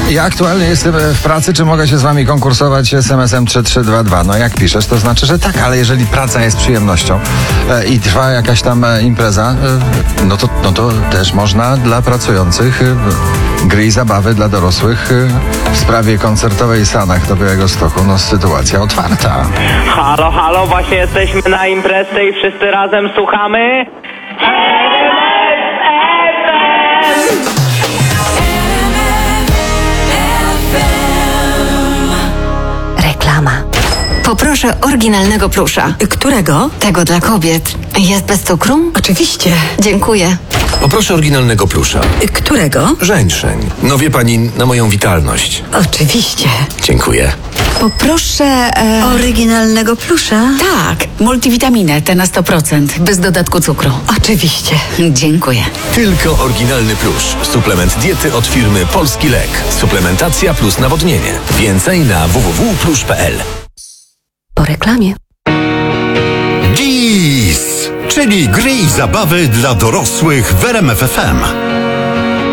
Ja aktualnie jestem w pracy, czy mogę się z wami konkursować SMS-em 3322? No jak piszesz, to znaczy, że tak, ale jeżeli praca jest przyjemnością i trwa jakaś tam impreza, no to też można dla pracujących gry i zabawy dla dorosłych w sprawie koncertowej Sanach do Białegostoku. No sytuacja otwarta. Halo, halo, właśnie jesteśmy na imprezie i wszyscy razem słuchamy. Reklama. Poproszę oryginalnego plusza. Którego? Tego dla kobiet. Jest bez cukru? Oczywiście. Dziękuję. Poproszę oryginalnego plusza. Którego? Żeńszeń. No wie pani, na moją witalność. Oczywiście. Dziękuję. Poproszę... Oryginalnego plusza? Tak, multivitaminę, tę na 100%, bez dodatku cukru. Oczywiście. Dziękuję. Tylko oryginalny plusz. Suplement diety od firmy Polski Lek. Suplementacja plus nawodnienie. Więcej na www.plusz.pl. Po reklamie. Dziś, czyli gry i zabawy dla dorosłych w RMF FM.